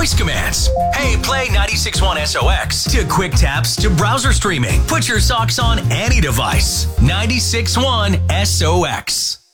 voice commands. Hey, play 96.1 SOX. To quick taps to browser streaming. Put your socks on any device. 96.1 SOX.